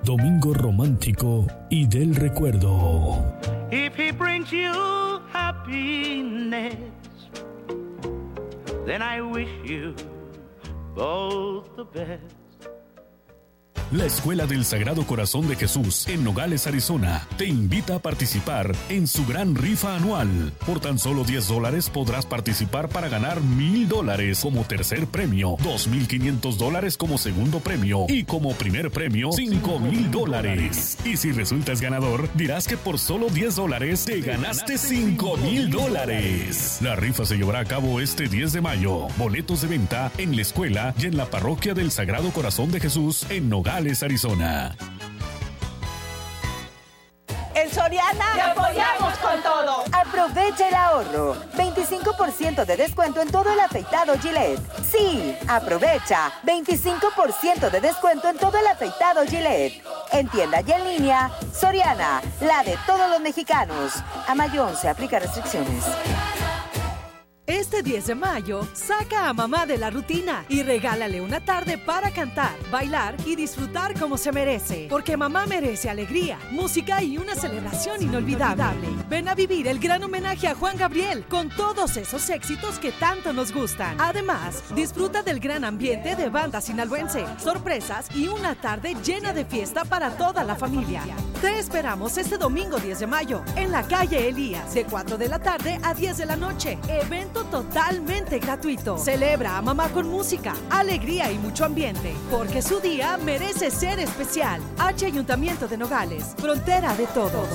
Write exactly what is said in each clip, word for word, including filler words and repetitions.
Domingo romántico y del recuerdo. If he brings you happiness, then I wish you both the best. La Escuela del Sagrado Corazón de Jesús en Nogales, Arizona, te invita a participar en su gran rifa anual. Por tan solo diez dólares podrás participar para ganar mil dólares como tercer premio, dos mil quinientos dólares como segundo premio y como primer premio, cinco mil dólares. Y si resultas ganador, dirás que por solo diez dólares te ganaste cinco mil dólares. La rifa se llevará a cabo este diez de mayo. Boletos de venta en la escuela y en la parroquia del Sagrado Corazón de Jesús en Nogales, Arizona. En Soriana te apoyamos con todo. Aprovecha el ahorro. veinticinco por ciento de descuento en todo el afeitado Gillette. Sí, aprovecha. veinticinco por ciento de descuento en todo el afeitado Gillette. En tienda y en línea, Soriana, la de todos los mexicanos. A mayo once, aplica restricciones. Este diez de mayo, saca a mamá de la rutina y regálale una tarde para cantar, bailar y disfrutar como se merece. Porque mamá merece alegría, música y una celebración inolvidable. Ven a vivir el gran homenaje a Juan Gabriel con todos esos éxitos que tanto nos gustan. Además, disfruta del gran ambiente de banda sinaloense, sorpresas y una tarde llena de fiesta para toda la familia. Te esperamos este domingo diez de mayo en la calle Elías, de cuatro de la tarde a diez de la noche. Evento totalmente gratuito. Celebra a mamá con música, alegría y mucho ambiente, porque su día merece ser especial. H Ayuntamiento de Nogales, frontera de todos.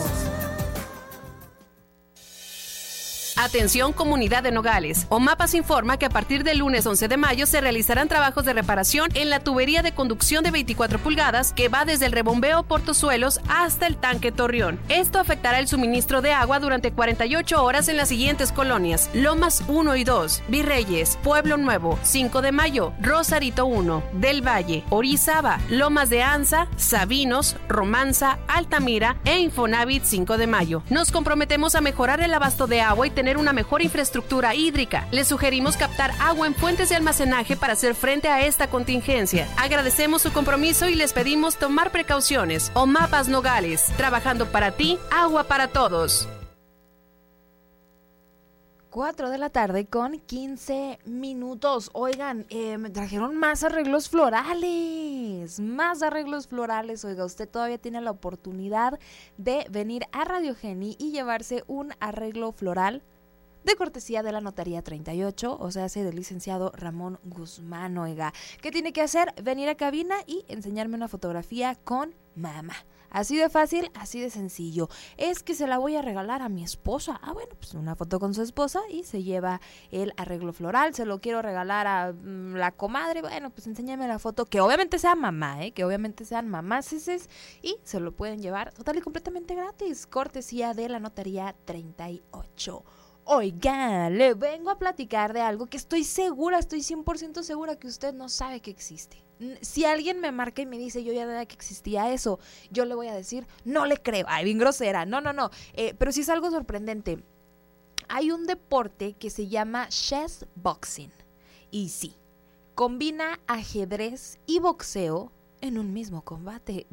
Atención comunidad de Nogales. OMAPAS informa que a partir del lunes once de mayo se realizarán trabajos de reparación en la tubería de conducción de veinticuatro pulgadas que va desde el rebombeo Portozuelos hasta el tanque Torreón. Esto afectará el suministro de agua durante cuarenta y ocho horas en las siguientes colonias: Lomas uno y dos, Virreyes, Pueblo Nuevo, cinco de mayo, Rosarito uno, Del Valle, Orizaba, Lomas de Anza, Sabinos, Romanza, Altamira e Infonavit cinco de mayo. Nos comprometemos a mejorar el abasto de agua y tener una mejor infraestructura hídrica. Les sugerimos captar agua en fuentes de almacenaje para hacer frente a esta contingencia. Agradecemos su compromiso y les pedimos tomar precauciones. OMAPAS Nogales, trabajando para ti, agua para todos. cuatro de la tarde con quince minutos. Oigan, eh, me trajeron más arreglos florales, más arreglos florales. Oiga, usted todavía tiene la oportunidad de venir a Radio Geni y llevarse un arreglo floral de cortesía de la Notaría treinta y ocho, o sea, ese del licenciado Ramón Guzmán. Oiga, ¿qué tiene que hacer? Venir a cabina y enseñarme una fotografía con mamá. Así de fácil, así de sencillo. Es que se la voy a regalar a mi esposa. Ah, bueno, pues una foto con su esposa y se lleva el arreglo floral. Se lo quiero regalar a mmm, la comadre. Bueno, pues enséñame la foto, que obviamente sea mamá, ¿eh? Que obviamente sean mamás esas, y se lo pueden llevar total y completamente gratis. Cortesía de la Notaría treinta y ocho. Oiga, le vengo a platicar de algo que estoy segura, estoy cien por ciento segura que usted no sabe que existe. Si alguien me marca y me dice, yo ya sabía que existía eso, yo le voy a decir, no le creo. Ay, bien grosera. No, no, no. Eh, pero sí es algo sorprendente. Hay un deporte que se llama chess boxing. Y sí, combina ajedrez y boxeo en un mismo combate.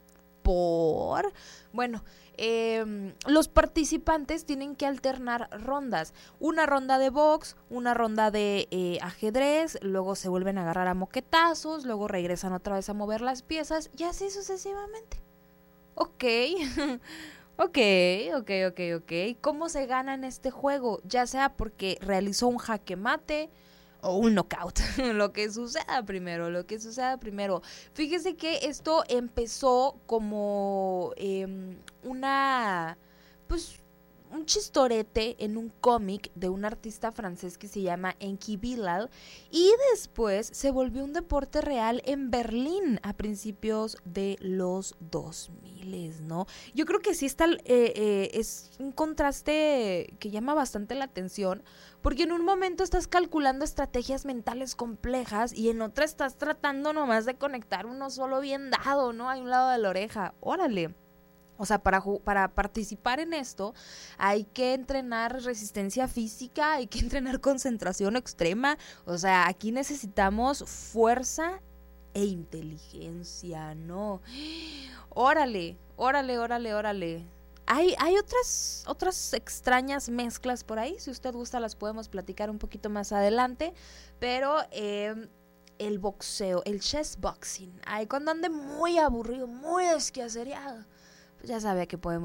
¿Por? Bueno, eh, los participantes tienen que alternar rondas. Una ronda de box, una ronda de eh, ajedrez, luego se vuelven a agarrar a moquetazos, luego regresan otra vez a mover las piezas y así sucesivamente. Ok, ok, ok, ok, ok. ¿Cómo se gana en este juego? Ya sea porque realizó un jaque mate o un knockout, lo que suceda primero, lo que suceda primero. Fíjese que esto empezó como eh, una, pues, un chistorete en un cómic de un artista francés que se llama Enki Bilal, y después se volvió un deporte real en Berlín a principios de los dos mil, ¿no? Yo creo que sí está, eh, eh, es un contraste que llama bastante la atención, porque en un momento estás calculando estrategias mentales complejas y en otra estás tratando nomás de conectar uno solo bien dado, ¿no? A un lado de la oreja. Órale. O sea, para, para participar en esto hay que entrenar resistencia física, hay que entrenar concentración extrema. O sea, aquí necesitamos fuerza e inteligencia, ¿no? Órale, órale, órale, órale. Hay, hay otras, otras extrañas mezclas por ahí. Si usted gusta las podemos platicar un poquito más adelante. Pero eh, el boxeo, el chess boxing. Ay, cuando ande muy aburrido, muy desquaceriado, pues ya sabe que podemos